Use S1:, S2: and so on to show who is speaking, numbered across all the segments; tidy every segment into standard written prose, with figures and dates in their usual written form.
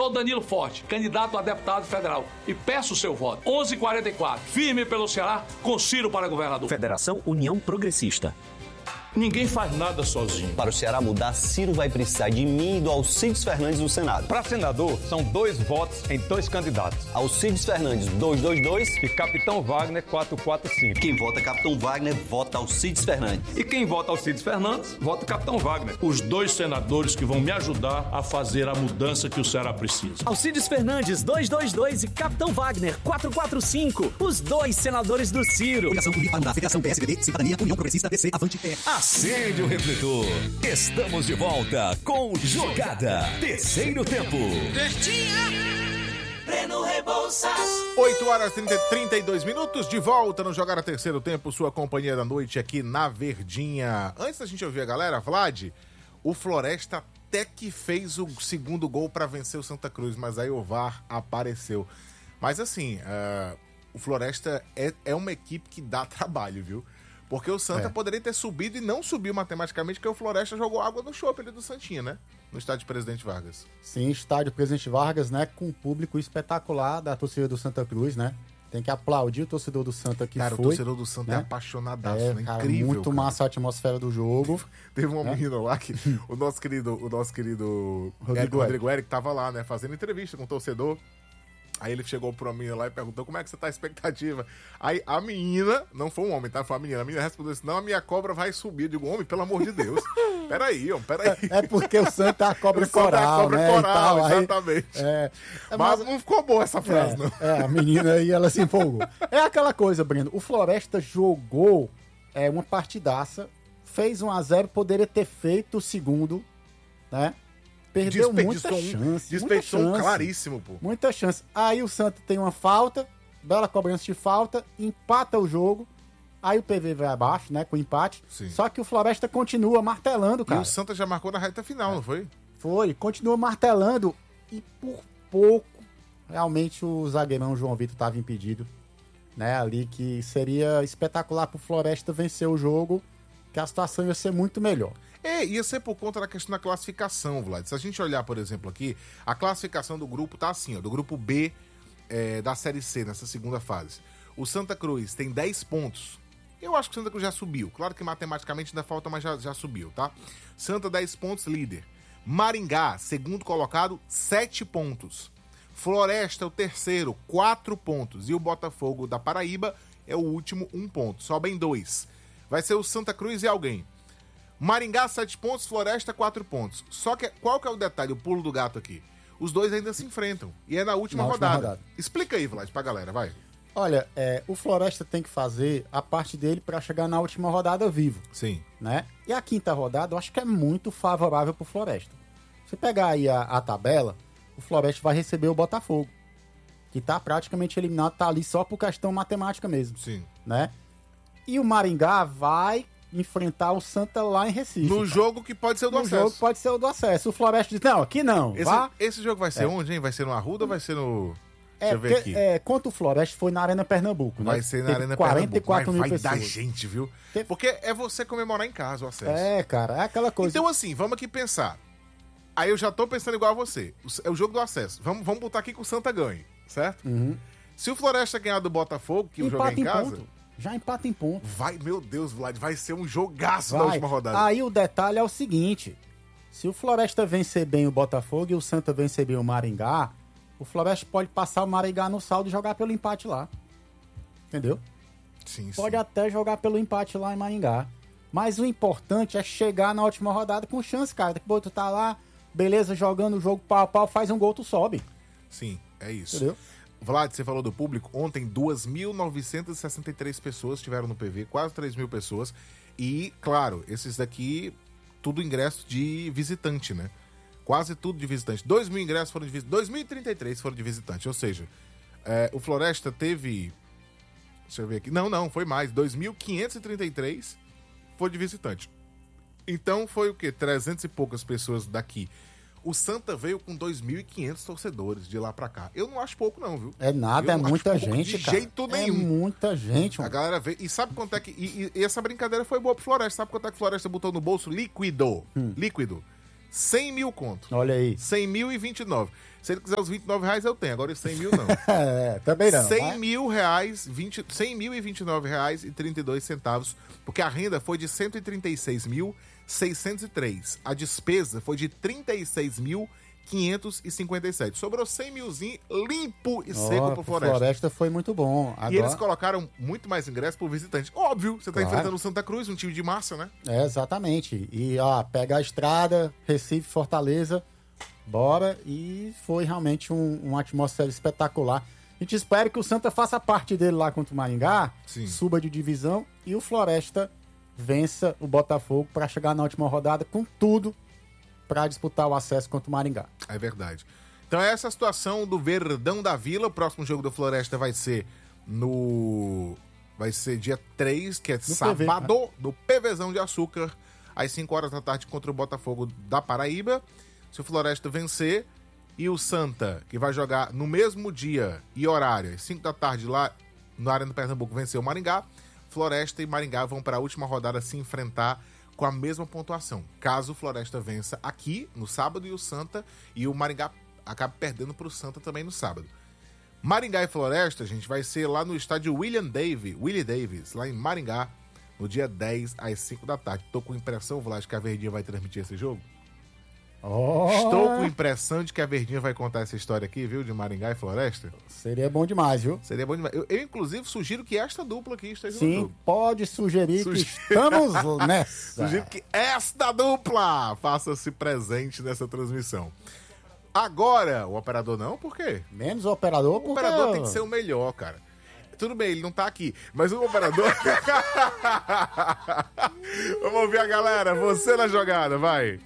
S1: sou Danilo Forte, candidato a deputado federal e peço o seu voto. 11:44. Firme pelo Ceará, com Ciro para governador.
S2: Federação União Progressista.
S1: Ninguém faz nada sozinho.
S3: Para o Ceará mudar, Ciro vai precisar de mim e do Alcides Fernandes no Senado.
S4: Para senador, são 2 votos em 2 candidatos.
S3: Alcides Fernandes, 222.
S4: E Capitão Wagner, 445.
S3: Quem vota Capitão Wagner, vota Alcides Fernandes.
S4: E quem vota Alcides Fernandes, vota Capitão Wagner.
S1: Os 2 senadores que vão me ajudar a fazer a mudança que o Ceará precisa.
S2: Alcides Fernandes, 222 e Capitão Wagner, 445. Os 2 senadores do Ciro.
S5: Filiação Unipar, Federação PSDB, Cidadania, União Progressista, DC, Avante, PE.
S6: Acende o refletor. Estamos de volta com Jogada. Terceiro tempo.
S7: Breno Rebouças.
S8: 8h32, de volta no Jogada Terceiro Tempo, sua companhia da noite aqui na Verdinha. Antes da gente ouvir a galera, Vlad, o Floresta até que fez o segundo gol para vencer o Santa Cruz, mas aí o VAR apareceu. Mas assim, o Floresta é uma equipe que dá trabalho, viu? Porque o Santa poderia ter subido e não subiu matematicamente, porque o Floresta jogou água no chope ali do Santinha, né? No estádio Presidente Vargas.
S9: Sim, estádio Presidente Vargas, né? Com um público espetacular da torcida do Santa Cruz, né? Tem que aplaudir o torcedor do Santa que
S8: cara,
S9: foi.
S8: O torcedor do Santa é apaixonadaço, né?
S9: Cara,
S8: Incrível.
S9: Muito massa a atmosfera do jogo.
S8: Teve uma menina lá que o nosso querido Rodrigo Eric tava lá, né? Fazendo entrevista com o torcedor. Aí ele chegou pra menina lá e perguntou como é que você tá a expectativa. Aí a menina, não foi um homem, tá? Foi a menina respondeu assim, não, a minha cobra vai subir. Eu digo, homem, pelo amor de Deus. Peraí.
S9: É porque o Santa é a cobra coral, né?
S8: Coral,
S9: então,
S8: exatamente.
S9: Mas
S8: não ficou boa essa frase, não.
S9: A menina aí, ela se empolgou. É aquela coisa, Breno, o Floresta jogou uma partidaça, fez 1-0, poderia ter feito o segundo, né? Perdeu muita chance.
S8: Desperdiçou um claríssimo, pô.
S9: Muita chance. Aí o Santa tem uma falta, bela cobrança de falta, empata o jogo. Aí o PV vai abaixo, né, com o empate.
S8: Sim.
S9: Só que o Floresta continua martelando, cara.
S8: E o Santa já marcou na reta final, não foi?
S9: Foi, continua martelando. E por pouco, realmente o zagueirão João Vitor estava impedido. Né, ali que seria espetacular pro Floresta vencer o jogo, que a situação ia ser muito melhor.
S8: Ia ser por conta da questão da classificação, Vlad. Se a gente olhar, por exemplo, aqui, a classificação do grupo tá assim, ó, do grupo B da Série C, nessa segunda fase. O Santa Cruz tem 10 pontos. Eu acho que o Santa Cruz já subiu. Claro que matematicamente ainda falta, mas já subiu, tá? Santa, 10 pontos, líder. Maringá, segundo colocado, 7 pontos. Floresta, o terceiro, 4 pontos. E o Botafogo da Paraíba é o último, 1 ponto. Sobem 2. Vai ser o Santa Cruz e alguém. Maringá, 7 pontos, Floresta, 4 pontos. Só que qual que é o detalhe, o pulo do gato aqui? Os dois ainda se enfrentam. E é na última rodada. Explica aí, Vlad, pra galera, vai.
S9: Olha, o Floresta tem que fazer a parte dele pra chegar na última rodada vivo.
S8: Sim.
S9: Né? E a quinta rodada eu acho que é muito favorável pro Floresta. Se pegar aí a tabela, o Floresta vai receber o Botafogo, que tá praticamente eliminado, tá ali só por questão matemática mesmo.
S8: Sim.
S9: Né? E o Maringá vai enfrentar o Santa lá em Recife.
S8: No jogo que pode ser o do acesso.
S9: No jogo que pode ser o do acesso. O Floresta diz, não, aqui não.
S8: Esse jogo vai ser onde, hein? Vai ser no Arruda ou vai ser no... Deixa eu ver aqui.
S9: Contra o Floresta foi na Arena Pernambuco, né?
S8: Vai ser na Arena
S9: 44
S8: Pernambuco.
S9: mil pessoas.
S8: Vai dar gente, viu? Porque é você comemorar em casa o acesso.
S9: Cara, é aquela coisa.
S8: Então assim, vamos aqui pensar. Aí eu já tô pensando igual a você. É o jogo do acesso. Vamos botar aqui que o Santa ganhe, certo?
S9: Uhum.
S8: Se o Floresta ganhar do Botafogo, que o jogo é em casa...
S9: Ponto. Já empata em ponto.
S8: Vai, meu Deus, Vlad, vai ser um jogaço na última rodada.
S9: Aí o detalhe é o seguinte, se o Floresta vencer bem o Botafogo e o Santa vencer bem o Maringá, o Floresta pode passar o Maringá no saldo e jogar pelo empate lá. Entendeu?
S8: Sim,
S9: pode até jogar pelo empate lá em Maringá. Mas o importante é chegar na última rodada com chance, cara. Depois tu tá lá, beleza, jogando o jogo pau a pau, faz um gol, tu sobe.
S8: Sim, é isso.
S9: Entendeu?
S8: Vlad, você falou do público. Ontem, 2.963 pessoas estiveram no PV, quase 3.000 pessoas. E, claro, esses daqui, tudo ingresso de visitante, né? Quase tudo de visitante. 2.000 ingressos foram de visitante. 2.033 foram de visitante. Ou seja, o Floresta teve... Deixa eu ver aqui. Não, foi mais. 2.533 foi de visitante. Então, foi o quê? 300 e poucas pessoas daqui. O Santa veio com 2.500 torcedores de lá pra cá. Eu não acho pouco, não, viu?
S9: É nada, é muita gente,
S8: de
S9: cara.
S8: jeito nenhum.
S9: É muita gente, mano.
S8: A galera veio. E sabe quanto é que... E essa brincadeira foi boa pro Floresta. Sabe quanto é que o Floresta botou no bolso? Líquido. 100 mil conto.
S9: Olha aí.
S8: 100 mil e 29. Se ele quiser os 29 reais, eu tenho. Agora os 100 mil, não.
S9: Também não.
S8: 100 mil reais, 100 mil e 29 reais e 32 centavos, porque a renda foi de 136.603. A despesa foi de 36.557. Sobrou 100 milzinho limpo e seco pro Floresta.
S9: Floresta foi muito bom. Agora...
S8: E eles colocaram muito mais ingressos por visitante. Óbvio, você tá enfrentando o Santa Cruz, um time de massa, né?
S9: Exatamente. E, pega a estrada, Recife, Fortaleza, bora. E foi realmente uma atmosfera espetacular. A gente espera que o Santa faça parte dele lá contra o Maringá, suba de divisão e o Floresta vença o Botafogo para chegar na última rodada com tudo para disputar o acesso contra o Maringá. É
S8: verdade. Então essa é a situação do Verdão da Vila. O próximo jogo do Floresta vai ser dia 3, que é sábado, PV, né? No PVzão de Açúcar, às 5 horas da tarde contra o Botafogo da Paraíba. Se o Floresta vencer, e o Santa, que vai jogar no mesmo dia e horário, às 5 da tarde lá no Arena do Pernambuco, vencer o Maringá, Floresta e Maringá vão para a última rodada se enfrentar com a mesma pontuação. Caso o Floresta vença aqui no sábado e o Santa, e o Maringá acabe perdendo para o Santa também no sábado. Maringá e Floresta, gente, vai ser lá no estádio Willie Davis, lá em Maringá, no dia 10 às 5 da tarde. Tô com impressão, Vlad, que a Verdinha vai transmitir esse jogo? Estou com impressão de que a Verdinha vai contar essa história aqui, viu? De Maringá e Floresta.
S9: Seria bom demais, viu?
S8: Seria bom demais. Eu inclusive, sugiro que esta dupla aqui esteja
S9: no jogo. Sim, pode sugerir que estamos nessa.
S8: Sugiro que esta dupla faça-se presente nessa transmissão. Agora, o operador não, por quê?
S9: Menos o operador, porque...
S8: O operador tem que ser o melhor, cara. Tudo bem, ele não tá aqui, mas o operador... Vamos ouvir a galera. Você na jogada, vai.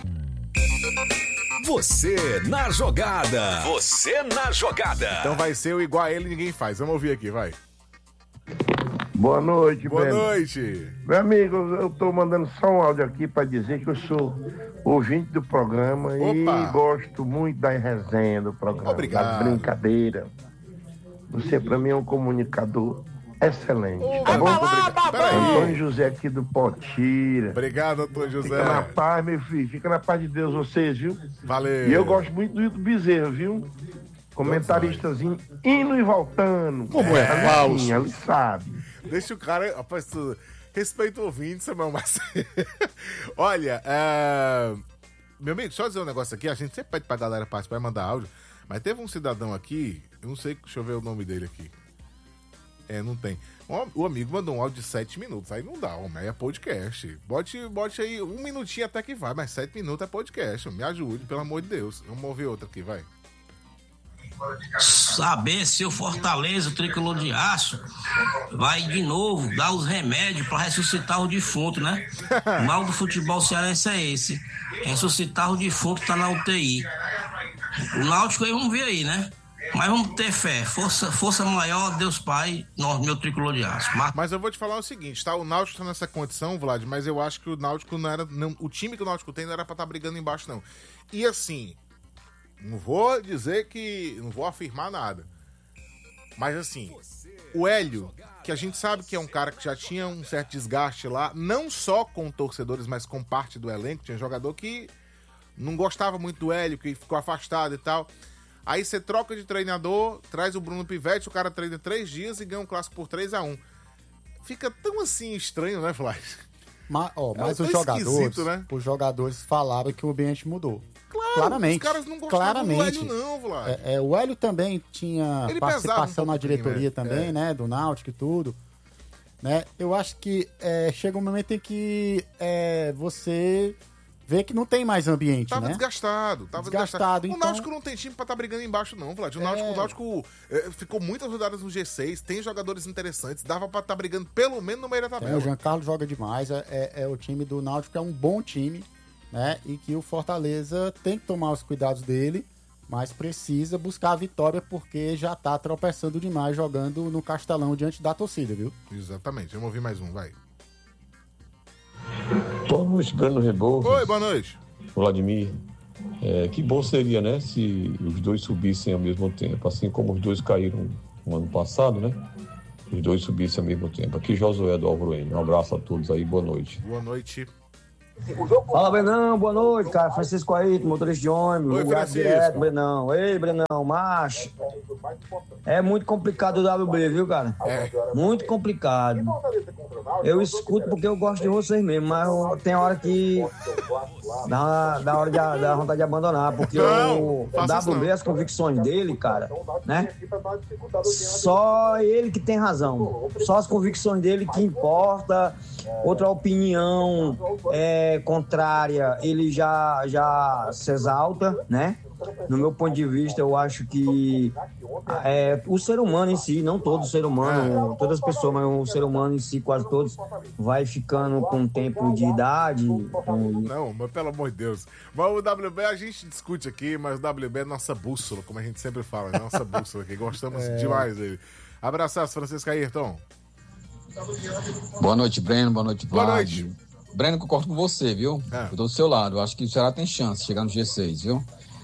S6: Você na jogada. Você na jogada.
S8: Então vai ser o igual a ele, ninguém faz. Vamos ouvir aqui, vai.
S7: Boa noite,
S8: Boa noite.
S7: Meu amigo, eu tô mandando só um áudio aqui pra dizer que eu sou ouvinte do programa. Opa. E gosto muito da resenha do programa.
S8: Obrigado.
S7: Da brincadeira. Você pra mim é um comunicador excelente. Tá bom? Antônio José aqui do Potira.
S8: Obrigado, Antônio José.
S7: Fica na paz, meu filho. Fica na paz de Deus vocês, viu?
S8: Valeu.
S7: E eu gosto muito do Hilton Bezerra, viu? Comentaristazinho indo e voltando.
S8: Como é?
S7: Ele sabe.
S8: Deixa o cara... Rapaz, respeita o ouvinte, Samuel Macedo. Olha, meu amigo, só dizer um negócio aqui. A gente sempre pede pra galera participar e mandar áudio. Mas teve um cidadão aqui, eu não sei, deixa eu ver o nome dele aqui. Não tem. O amigo mandou um áudio de 7 minutos. Aí não dá, homem. Aí é podcast. Bote aí 1 minutinho até que vai, mas 7 minutos é podcast. Me ajude, pelo amor de Deus. Vamos ouvir outro aqui, vai.
S10: Saber se o Fortaleza, o tricolor de aço, vai de novo dar os remédios para ressuscitar o defunto, né? O mal do futebol cearense é esse. Ressuscitar o defunto tá na UTI. O Náutico aí vamos ver aí, né? Mas vamos ter fé, força maior, Deus Pai, meu tricolor de aço.
S8: Mas eu vou te falar o seguinte, tá? O Náutico tá nessa condição, Vlad, mas eu acho que o Náutico não era... o time que o Náutico tem não era pra estar brigando embaixo, não. E assim, não vou dizer que... não vou afirmar nada. Mas assim, o Hélio, que a gente sabe que é um cara que já tinha um certo desgaste lá, não só com torcedores, mas com parte do elenco. Tinha jogador que não gostava muito do Hélio, que ficou afastado e tal... Aí você troca de treinador, traz o Bruno Pivetti, o cara treina 3 dias e ganha um clássico por 3-1. Fica tão assim estranho, né, Flávio?
S9: Mas os jogadores falaram que o ambiente mudou. Claramente.
S8: Os caras não gostavam do Hélio não, Flávio.
S9: O Hélio também tinha participação na diretoria também, né, do Náutico e tudo. Né? Eu acho que chega um momento em que você... vê que não tem mais ambiente,
S8: tava
S9: né?
S8: Desgastado.
S9: Então...
S8: O Náutico não tem time pra estar brigando embaixo, não, Vlad. O Náutico ficou muitas rodadas no G6, tem jogadores interessantes, dava pra estar brigando pelo menos no meio da tabela.
S9: O Giancarlo joga demais, o time do Náutico é um bom time, né? E que o Fortaleza tem que tomar os cuidados dele, mas precisa buscar a vitória porque já tá tropeçando demais jogando no Castelão diante da torcida, viu?
S8: Exatamente. Vamos ouvir mais um, vai.
S11: Boa noite, Breno Rebouças.
S8: Oi, boa noite.
S11: Vladimir. Que bom seria, né, se os dois subissem ao mesmo tempo, assim como os dois caíram no ano passado, né? Os dois subissem ao mesmo tempo. Aqui, Josué do Alvoroene. Um abraço a todos aí, boa noite.
S8: Boa noite.
S12: Fala, Brenão, boa noite, cara. Francisco aí, motorista de ônibus.
S8: Oi, Francisco.
S12: Direto, Brenão. Ei, Brenão, macho. É muito complicado o WB, viu, cara? Muito complicado. Eu escuto porque eu gosto de vocês mesmo, mas tem hora que dá vontade de abandonar, porque o WB, as convicções dele, cara, né? Só ele que tem razão. Só as convicções dele que importa. Outra opinião contrária, ele já se exalta, né? No meu ponto de vista, eu acho que o ser humano em si, não todo ser humano, todas as pessoas, mas o ser humano em si, quase todos, vai ficando com o tempo de idade.
S8: Não, mas pelo amor de Deus. Mas o WB a gente discute aqui, mas o WB é nossa bússola, como a gente sempre fala, né? Nossa bússola aqui. Gostamos demais dele. Abraços, Francisco Ayrton.
S13: Boa noite, Breno. Boa noite, Vlad. Boa noite. Breno, concordo com você, viu? Eu tô do seu lado. Eu acho que o Ceará tem chance de chegar no G6, viu?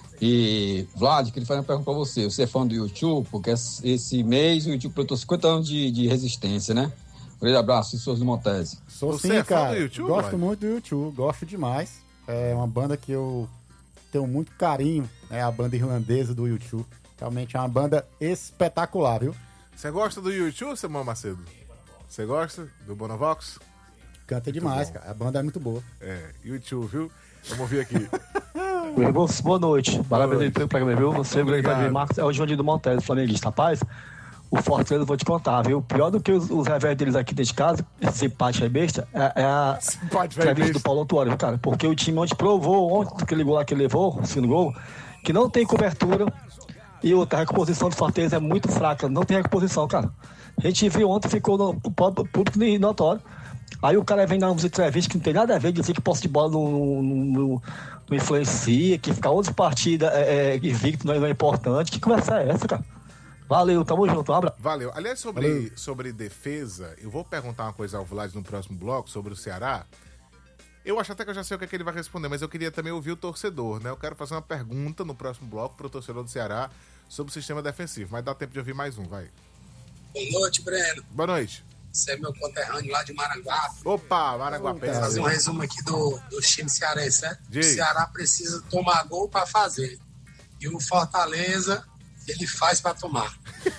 S13: E, Vlad, queria fazer uma pergunta pra você. Você é fã do YouTube? Porque esse mês o YouTube completou 50 anos de resistência, né? Um grande abraço, Souza do Montese.
S9: Sou sim, cara. Gosto muito do YouTube, gosto demais. É uma banda que eu tenho muito carinho, né? A banda irlandesa do YouTube. Realmente é uma banda espetacular, viu?
S8: Você gosta do YouTube, Samuel Macedo? Você gosta do Bonovox?
S9: Canta demais, cara. A banda é muito boa.
S8: YouTube, viu? Vamos ouvir aqui.
S14: Meu irmão, boa noite. Parabéns pelo programa, viu? Você, o grande Marcos, é o João do Montese, flamenguista. Rapaz, o Fortaleza, eu vou te contar, viu? Pior do que os revés deles aqui dentro de casa, esse empate aí besta, é a entrevista do Paulo Autuori, viu, cara? Porque o time ontem provou, aquele gol lá que ele levou, o segundo gol, que não tem cobertura e a recomposição do Fortaleza é muito fraca. Não tem recomposição, cara. A gente viu ontem, ficou no público notório. Aí o cara vem dar uns entrevistas que não tem nada a ver, dizer que posse de bola não influencia, que ficar 11 partidas invicto não é importante. Que conversa é essa, cara? Valeu, tamo junto, um abraço.
S8: Valeu. Aliás, sobre defesa, eu vou perguntar uma coisa ao Vlad no próximo bloco, sobre o Ceará. Eu acho até que eu já sei o que ele vai responder, mas eu queria também ouvir o torcedor, né? Eu quero fazer uma pergunta no próximo bloco pro torcedor do Ceará sobre o sistema defensivo, mas dá tempo de ouvir mais um, vai.
S15: Boa noite, Breno.
S8: Boa noite.
S15: Você é meu conterrâneo lá de Maranguape.
S8: Opa, Maranguape.
S15: Vou fazer um resumo aqui do time cearense, certo? O Ceará precisa tomar gol para fazer. E o Fortaleza, ele faz para tomar.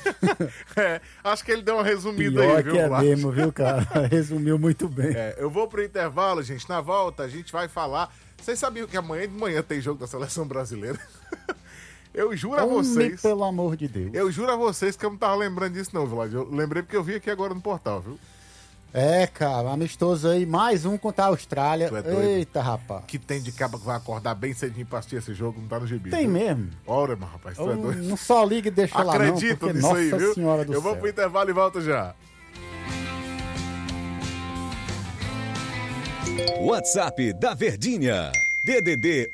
S8: Acho que ele deu uma resumida aí, viu,
S9: Pior que é mesmo, viu, cara? Resumiu muito bem.
S8: Eu vou pro intervalo, gente. Na volta, a gente vai falar... Vocês sabiam que amanhã de manhã tem jogo da Seleção Brasileira? Eu juro a vocês...
S9: Pelo amor de Deus.
S8: Eu juro a vocês que eu não tava lembrando disso não, Vlad. Eu lembrei porque eu vi aqui agora no portal, viu?
S9: Cara, amistoso aí, mais um contra a Austrália. Eita, rapaz.
S8: Que tem de cabo que vai acordar bem cedinho pra assistir esse jogo, não tá no gibi.
S9: Tem
S8: viu?
S9: mesmo.
S8: Ora, meu rapaz, tu é doido.
S9: Não só liga e deixa lá não, porque
S8: nisso
S9: Nossa
S8: aí, viu?
S9: Senhora do
S8: Eu
S9: céu.
S8: vou pro intervalo e volto já.
S6: WhatsApp da Verdinha. DDD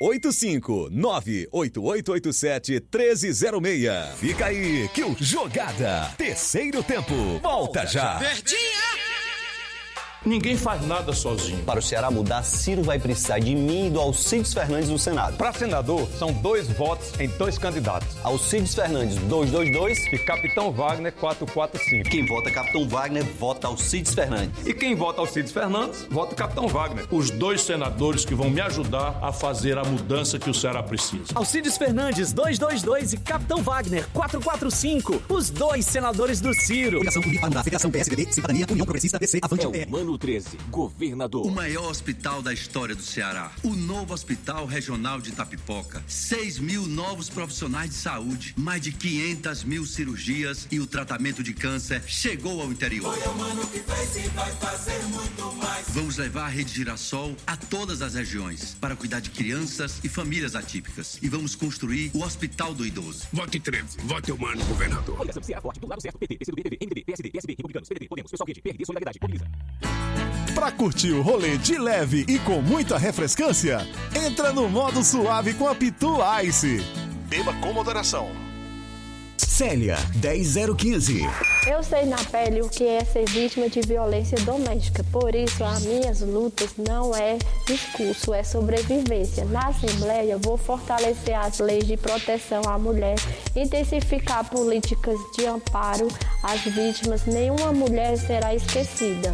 S6: 85-98887-1306. Fica aí que o Jogada Terceiro Tempo volta já.
S1: Verdinha! Ninguém faz nada sozinho.
S3: Para o Ceará mudar, Ciro vai precisar de mim e do Alcides Fernandes no Senado.
S4: Para senador, são 2 votos em 2 candidatos.
S3: Alcides Fernandes, 222.
S4: E Capitão Wagner, 445.
S3: Quem vota Capitão Wagner, vota Alcides Fernandes.
S4: E quem vota Alcides Fernandes, vota Capitão Wagner.
S1: Os 2 senadores que vão me ajudar a fazer a mudança que o Ceará precisa.
S2: Alcides Fernandes, 222 e Capitão Wagner, 445. Os 2 senadores do Ciro.
S5: Coligação Unir para mudar. Federação PSDB, Cidadania, União Progressista, DC, Avante,
S6: Mano 13, governador.
S16: O maior hospital da história do Ceará. O novo Hospital Regional de Itapipoca. 6.000 novos profissionais de saúde. Mais de 500.000 cirurgias e o tratamento de câncer chegou ao interior.
S17: Foi o Mano que fez e vai fazer muito mais.
S16: Vamos levar a Rede Girassol a todas as regiões para cuidar de crianças e famílias atípicas. E vamos construir o Hospital do Idoso.
S17: Vote 13. Vote o Mano, governador.
S2: Coligação Ceará Forte, do lado certo, PT, PCdoB, MDB, PSD, PSB, Republicanos, PDT, Podemos, Pessoal Quente, PRD, Solidariedade, Mobiliza.
S18: Pra curtir o rolê de leve e com muita refrescância, entra no modo suave com a Pitu Ice. Beba com moderação.
S5: Célia, 10015.
S19: Eu sei na pele o que é ser vítima de violência doméstica. Por isso, as minhas lutas não é discurso, é sobrevivência. Na Assembleia, vou fortalecer as leis de proteção à mulher, intensificar políticas de amparo às vítimas. Nenhuma mulher será esquecida.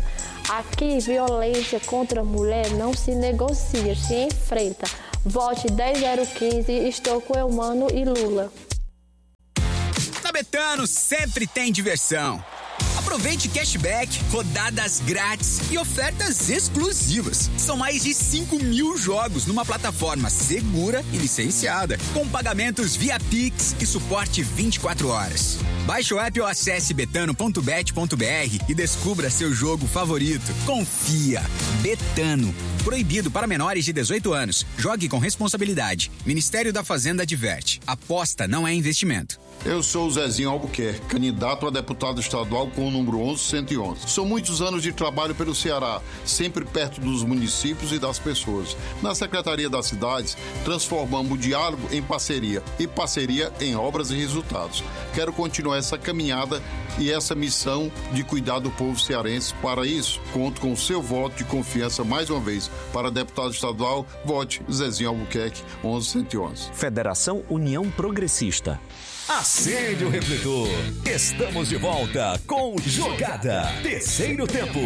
S19: Aqui, violência contra a mulher não se negocia, se enfrenta. Vote 10015, estou com Eumano e Lula.
S20: Na Betano sempre tem diversão. Aproveite cashback, rodadas grátis e ofertas exclusivas. São mais de 5.000 jogos numa plataforma segura e licenciada, com pagamentos via Pix e suporte 24 horas. Baixe o app ou acesse betano.bet.br e descubra seu jogo favorito. Confia. Betano. Proibido para menores de 18 anos. Jogue com responsabilidade. Ministério da Fazenda adverte. Aposta não é investimento.
S21: Eu sou o Zezinho Albuquerque, candidato a deputado estadual com o número 11111. São muitos anos de trabalho pelo Ceará, sempre perto dos municípios e das pessoas. Na Secretaria das Cidades, transformamos o diálogo em parceria e parceria em obras e resultados. Quero continuar essa caminhada e essa missão de cuidar do povo cearense. Para isso, conto com o seu voto de confiança mais uma vez. Para deputado estadual, vote Zezinho Albuquerque, 11111.
S2: Federação União Progressista.
S6: Acende o refletor. Estamos de volta com Jogada. Terceiro tempo.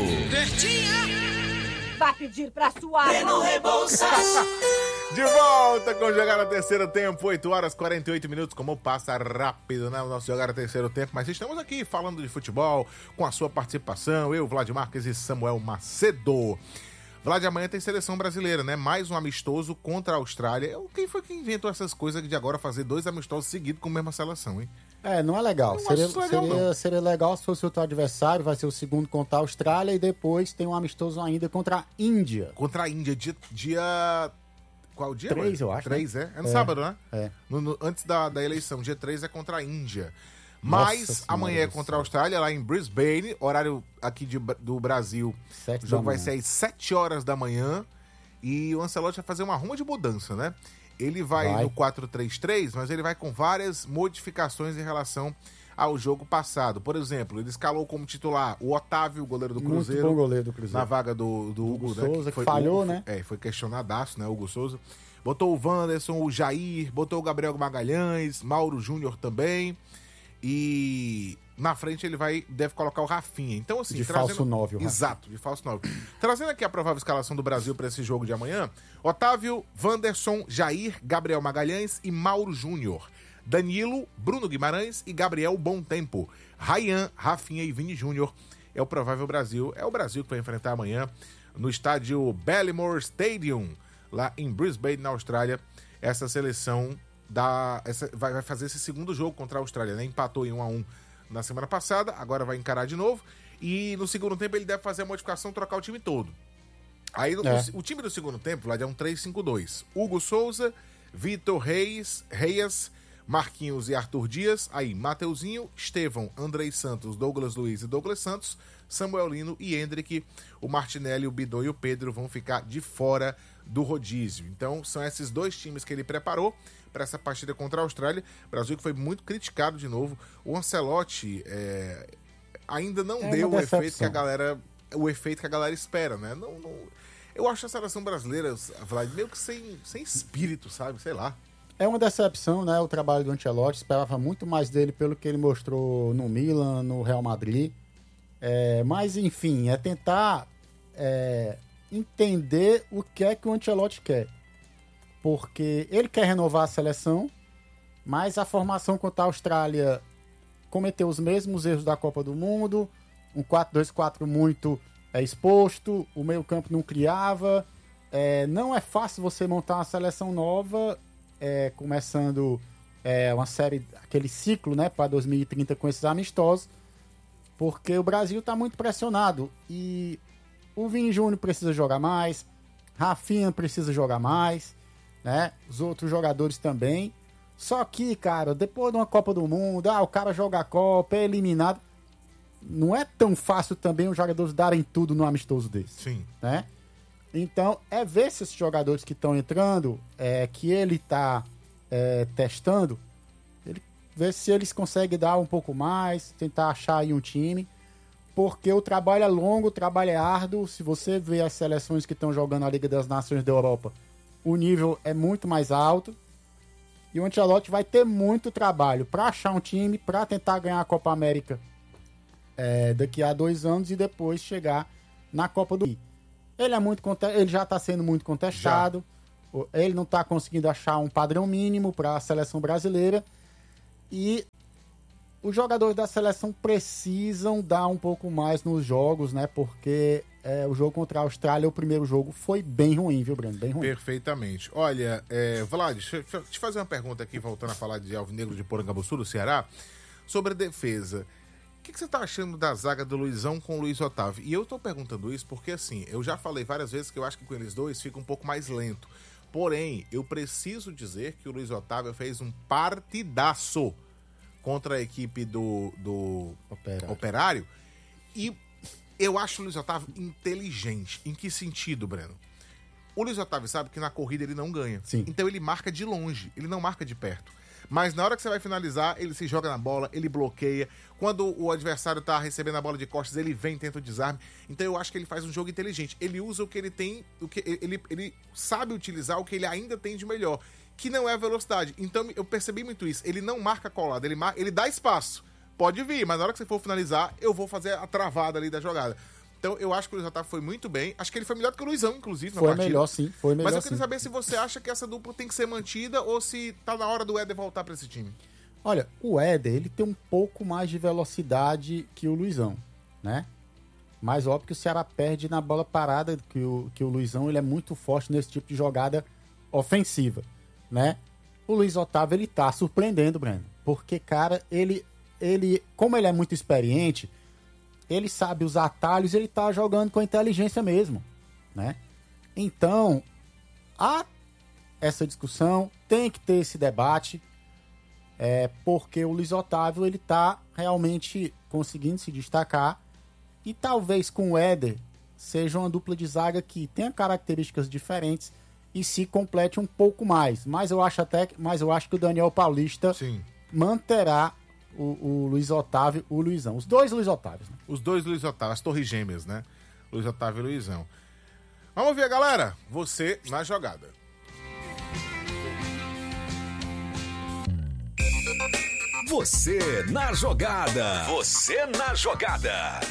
S22: Vai pedir pra sua
S17: Breno Rebouças.
S8: De volta com Jogada Terceiro Tempo, 8h48. Como passa rápido, né? O nosso Jogada Terceiro Tempo. Mas estamos aqui falando de futebol, com a sua participação. Eu, Vlad Marques e Samuel Macedo. Vlad, amanhã tem seleção brasileira, né? Mais um amistoso contra a Austrália. Quem foi que inventou essas coisas de agora fazer 2 amistosos seguidos com a mesma seleção, hein?
S9: Não é legal. Seria legal se fosse o teu adversário, vai ser o segundo contra a Austrália e depois tem um amistoso ainda contra a Índia.
S8: Contra a Índia, dia... Qual dia?
S9: 3, eu acho.
S8: 3, né? É no sábado, né?
S9: É.
S8: Antes da eleição, dia 3 é contra a Índia. Mas amanhã é contra a Austrália, lá em Brisbane, horário aqui do Brasil. O jogo vai ser às 7 horas da manhã e o Ancelotti vai fazer uma ruma de mudança, né? Ele vai no 4-3-3, mas ele vai com várias modificações em relação ao jogo passado. Por exemplo, ele escalou como titular o Otávio, goleiro do Cruzeiro.
S9: Muito bom goleiro do Cruzeiro.
S8: Na vaga do Hugo
S9: Souza,
S8: né?
S9: que falhou, né?
S8: Foi questionadaço, né? Hugo Souza. Botou o Wanderson, o Jair, botou o Gabriel Magalhães, Mauro Júnior também. E na frente ele deve colocar o Rafinha. Então, assim,
S9: falso 9, o Rafinha.
S8: Exato, de falso 9. Trazendo aqui a provável escalação do Brasil para esse jogo de amanhã: Otávio, Wanderson, Jair, Gabriel Magalhães e Mauro Júnior. Danilo, Bruno Guimarães e Gabriel Bom Tempo. Ryan, Rafinha e Vini Júnior. É o provável Brasil. É o Brasil que vai enfrentar amanhã no estádio Ballymore Stadium, lá em Brisbane, na Austrália. Essa seleção vai fazer esse segundo jogo contra a Austrália, né? Empatou em 1-1 na semana passada, agora vai encarar de novo. E no segundo tempo ele deve fazer a modificação, trocar o time todo. Aí o time do segundo tempo lá é um 3-5-2. Hugo Souza, Vitor Reis, Marquinhos e Arthur Dias. Aí Mateuzinho, Estevão, Andrei Santos, Douglas Luiz e Douglas Santos, Samuel Lino e Hendrick. O Martinelli, o Bidon e o Pedro vão ficar de fora do rodízio. Então são esses 2 times que ele preparou para essa partida contra a Austrália. O Brasil que foi muito criticado de novo. O Ancelotti ainda não deu o efeito que a galera espera, né? Não, eu acho a seleção brasileira, Vlad, meio que sem espírito, sabe? Sei lá.
S9: É uma decepção, né? O trabalho do Ancelotti. Esperava muito mais dele pelo que ele mostrou no Milan, no Real Madrid. Mas, enfim, é tentar entender o que é que o Ancelotti quer. Porque ele quer renovar a seleção, mas a formação contra a Austrália cometeu os mesmos erros da Copa do Mundo, um 4-2-4 muito exposto, o meio-campo não criava. Não é fácil você montar uma seleção nova, começando uma série, aquele ciclo, né, para 2030 com esses amistosos, porque o Brasil está muito pressionado e o Vini Júnior precisa jogar mais, Rafinha precisa jogar mais, né? Os outros jogadores também. Só que, cara, depois de uma Copa do Mundo, o cara joga a Copa, é eliminado. Não é tão fácil também os jogadores darem tudo no amistoso desse.
S8: Sim.
S9: Né? Então, ver se esses jogadores que estão entrando, que ele está testando, ver se eles conseguem dar um pouco mais, tentar achar aí um time. Porque o trabalho é longo, o trabalho é árduo. Se você vê as seleções que estão jogando a Liga das Nações da Europa, o nível é muito mais alto. E o Ancelotti vai ter muito trabalho para achar um time, para tentar ganhar a Copa América daqui a 2 anos e depois chegar na Copa do Rio. Ele já está sendo muito contestado, ele não está conseguindo achar um padrão mínimo para a seleção brasileira e os jogadores da seleção precisam dar um pouco mais nos jogos, né? Porque o jogo contra a Austrália, o primeiro jogo, foi bem ruim, viu, Breno? Bem ruim.
S8: Perfeitamente. Olha, Vlad, deixa eu te fazer uma pergunta aqui, voltando a falar de Alvinegro de Porangabuçu, do Ceará, sobre a defesa. O que você tá achando da zaga do Luizão com o Luiz Otávio? E eu tô perguntando isso porque, assim, eu já falei várias vezes que eu acho que com eles dois fica um pouco mais lento. Porém, eu preciso dizer que o Luiz Otávio fez um partidaço contra a equipe do Operário. E eu acho o Luiz Otávio inteligente. Em que sentido, Breno? O Luiz Otávio sabe que na corrida ele não ganha.
S9: Sim.
S8: Então ele marca de longe, ele não marca de perto. Mas na hora que você vai finalizar, ele se joga na bola, ele bloqueia. Quando o adversário tá recebendo a bola de costas, ele vem, tenta o desarme. Então eu acho que ele faz um jogo inteligente. Ele usa o que ele tem, ele sabe utilizar o que ele ainda tem de melhor, que não é a velocidade. Então eu percebi muito isso. Ele não marca colado, ele dá espaço. Pode vir, mas na hora que você for finalizar, eu vou fazer a travada ali da jogada. Então eu acho que o Luiz Otávio foi muito bem. Acho que ele foi melhor do que o Luizão, inclusive, na partida.
S9: Foi melhor, sim.
S8: Mas eu queria saber se você acha que essa dupla tem que ser mantida ou se tá na hora do Éder voltar pra esse time.
S9: Olha, o Éder, ele tem um pouco mais de velocidade que o Luizão, né? Mas óbvio que o Ceará perde na bola parada, que o Luizão ele é muito forte nesse tipo de jogada ofensiva, né? O Luiz Otávio, ele tá surpreendendo, Breno. Porque, cara, ele como ele é muito experiente, ele sabe os atalhos, ele tá jogando com inteligência mesmo, né? Então, há essa discussão, tem que ter esse debate, porque o Luiz Otávio, ele tá realmente conseguindo se destacar e talvez com o Éder seja uma dupla de zaga que tenha características diferentes e se complete um pouco mais. Mas eu acho que o Daniel Paulista manterá o Luiz Otávio, o Luizão. Os dois Luiz Otávios, né?
S8: Os dois Luiz Otávio, as torres gêmeas, né? Luiz Otávio e Luizão. Vamos ver, galera. Você na jogada.
S6: Você na jogada. Você na jogada.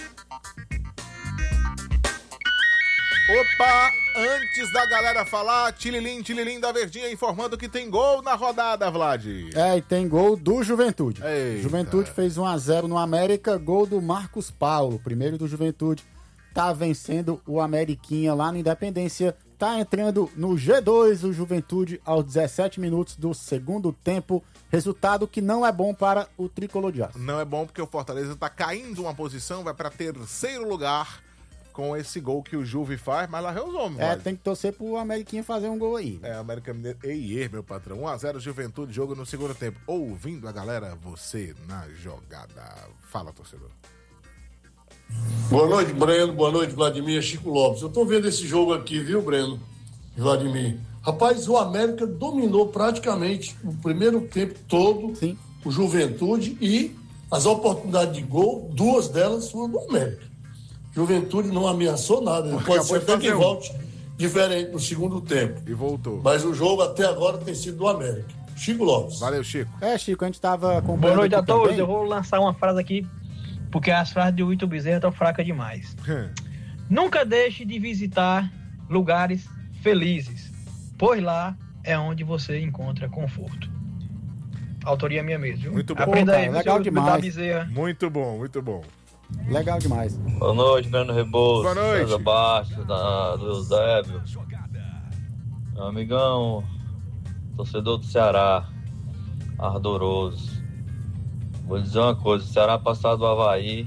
S8: Opa! Antes da galera falar, Tililim da Verdinha informando que tem gol na rodada, Vlad.
S9: E tem gol do Juventude.
S8: Eita.
S9: Juventude fez 1-0 no América, gol do Marcos Paulo, primeiro do Juventude. Tá vencendo o Ameriquinha lá no Independência. Tá entrando no G2 o Juventude aos 17 minutos do segundo tempo. Resultado que não é bom para o Tricolor de Aço.
S8: Não é bom porque o Fortaleza tá caindo uma posição, vai para terceiro lugar com esse gol que o Juve faz, mas lá é os homens.
S9: Tem que torcer pro Ameriquinha fazer um gol aí.
S8: América Mineiro. Meu patrão. 1-0 Juventude, jogo no segundo tempo. Ouvindo a galera, você na jogada. Fala, torcedor.
S7: Boa noite, Breno. Boa noite, Vladimir. Chico Lopes. Eu tô vendo esse jogo aqui, viu, Breno? Vladimir. Rapaz, o América dominou praticamente o primeiro tempo todo.
S9: Sim.
S7: O Juventude e as oportunidades de gol, duas delas foram do América. Juventude não ameaçou nada. Pode ser até que volte diferente no segundo tempo.
S8: E voltou.
S7: Mas o jogo até agora tem sido do América. Chico Lopes.
S8: Valeu, Chico.
S9: Chico, a gente tava acompanhando.
S22: Boa noite a todos. Também. Eu vou lançar uma frase aqui, porque as frases de Wilton Bezerra estão fracas demais. Nunca deixe de visitar lugares felizes, pois lá é onde você encontra conforto. Autoria minha mesmo, viu?
S8: Muito bom.
S22: Aprenda aí,
S9: legal demais.
S22: Bezerra.
S8: Muito bom, muito bom.
S9: Legal demais.
S23: Boa noite, Breno Rebouças.
S8: Boa noite.
S23: César Bastos, do Eusébio. Meu amigão, torcedor do Ceará, ardoroso. Vou dizer uma coisa, o Ceará passar do Avaí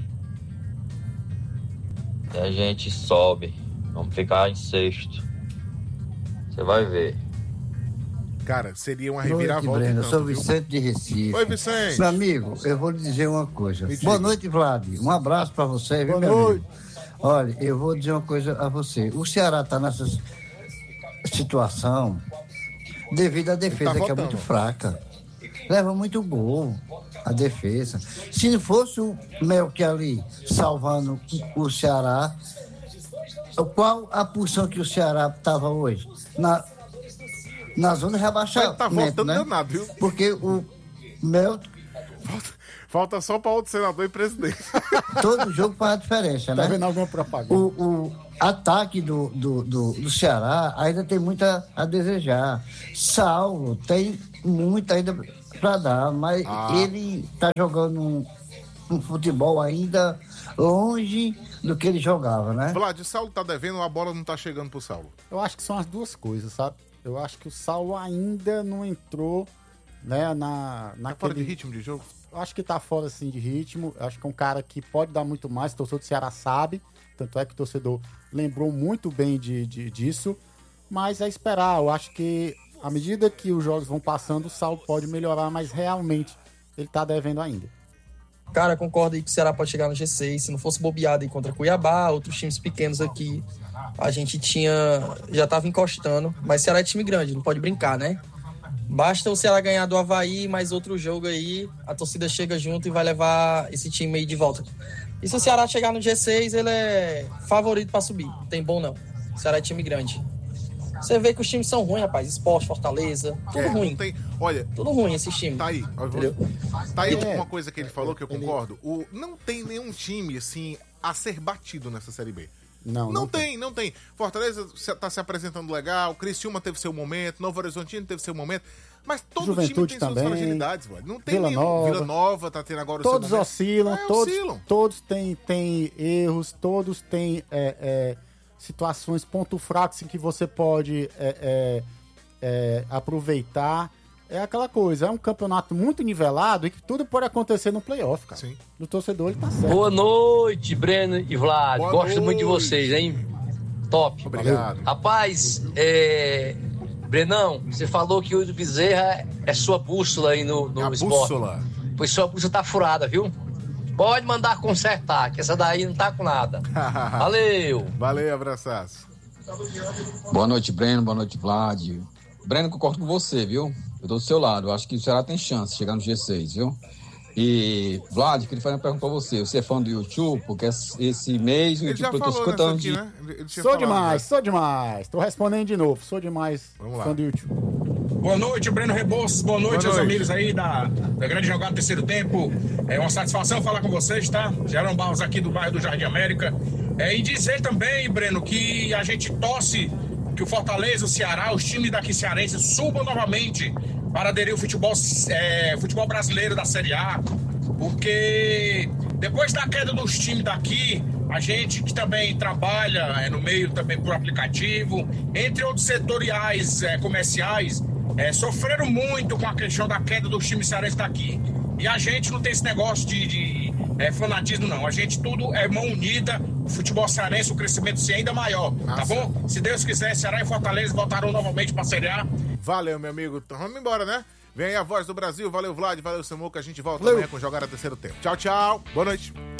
S23: e a gente sobe. Vamos ficar em sexto. Você vai ver.
S8: Cara, seria uma reviravolta.
S24: Breno, eu sou Vicente de Recife.
S8: Oi, Vicente.
S24: Meu amigo, eu vou lhe dizer uma coisa. Boa noite, Vlad. Um abraço pra você, viu,
S9: meu amigo?
S24: Olha, eu vou dizer uma coisa a você. O Ceará tá nessa situação devido à defesa, que é muito fraca. Leva muito gol a defesa. Se não fosse o Melk ali salvando o Ceará, qual a posição que o Ceará estava hoje? Na zona de rebaixamento,
S8: tá voltando
S24: né?
S8: danado, viu?
S24: Porque o Melk
S8: Falta só para outro senador e presidente.
S24: Todo jogo faz a diferença, né?
S9: Tá vendo alguma propaganda?
S24: O ataque do Ceará ainda tem muito a desejar. Saulo tem muito ainda para dar, mas ele tá jogando um futebol ainda longe do que ele jogava, né?
S8: Vlad, o Saulo tá devendo, a bola não tá chegando pro Saulo.
S9: Eu acho que são as duas coisas, sabe? Eu acho que o Saulo ainda não entrou, né,
S8: Tá fora de ritmo de jogo?
S9: Eu acho que tá fora, assim, de ritmo. Eu acho que é um cara que pode dar muito mais. O torcedor do Ceará sabe. Tanto é que o torcedor lembrou muito bem disso. Mas é esperar. Eu acho que, à medida que os jogos vão passando, o Saulo pode melhorar, mas realmente ele tá devendo ainda.
S10: Cara, concordo aí que o Ceará pode chegar no G6. Se não fosse bobeado aí contra Cuiabá, outros times pequenos aqui, a gente já tava encostando. Mas o Ceará é time grande, não pode brincar, né? Basta o Ceará ganhar do Avaí, mais outro jogo aí, a torcida chega junto e vai levar esse time aí de volta. E se o Ceará chegar no G6, ele é favorito pra subir. Não tem bom, não. O Ceará é time grande. Você vê que os times são ruins, rapaz. Sport, Fortaleza, tudo ruim.
S8: Olha,
S10: tudo ruim esses times.
S8: Tá aí. Tá aí uma coisa que ele falou que eu concordo. Não tem nenhum time, assim, a ser batido nessa Série B. Não tem. Fortaleza tá se apresentando legal, Criciúma teve seu momento, Novo Horizontino teve seu momento, mas todo
S9: Juventude
S8: time tem
S9: também,
S8: suas fragilidades, velho. Não tem
S9: Vila
S8: Nova tá tendo agora
S9: todos
S8: o seu momento.
S9: oscilam, todos têm erros, todos têm situações, ponto fracos em que você pode aproveitar. É aquela coisa, é um campeonato muito nivelado e que tudo pode acontecer no playoff, cara.
S8: Sim.
S9: O torcedor, ele tá certo.
S11: Boa noite, Breno e Vlad. Gosto muito de vocês, hein? Top.
S8: Obrigado.
S11: Rapaz, Brenão, você falou que o Bezerra é sua bússola aí no esporte.
S8: Bússola.
S11: Pois sua bússola tá furada, viu? Pode mandar consertar, que essa daí não tá com nada. Valeu.
S8: Valeu, abraçaço.
S12: Boa noite, Breno. Boa noite, Vlad. Breno, concordo com você, viu? Eu tô do seu lado. Eu acho que o Ceará tem chance de chegar no G6, viu? E, Vlad, queria fazer uma pergunta pra você. Você é fã do YouTube? Porque esse mês o YouTube tô 50 anos de...
S8: né?
S9: Sou demais. Tô respondendo de novo. Sou demais fã do YouTube.
S13: Boa noite, Breno Rebouças. Boa noite aos amigos aí da grande jogada do terceiro tempo. É uma satisfação falar com vocês, tá? Gerão Barros aqui do bairro do Jardim América. E dizer também, Breno, que a gente torce que o Fortaleza, o Ceará, os times daqui cearenses subam novamente para aderir ao futebol brasileiro da Série A, porque depois da queda dos times daqui, a gente que também trabalha no meio também por aplicativo, entre outros setoriais comerciais, sofreram muito com a questão da queda dos times cearenses daqui. E a gente não tem esse negócio de fanatismo, não. A gente tudo é mão unida. O futebol cearense, o crescimento ser ainda maior, tá bom? Se Deus quiser, Ceará e Fortaleza voltarão novamente pra Série A.
S8: Valeu, meu amigo. Então, vamos embora, né? Vem aí a Voz do Brasil. Valeu, Vlad. Valeu, Samuca. A gente volta amanhã com Jogada Terceiro Tempo. Tchau, tchau. Boa noite.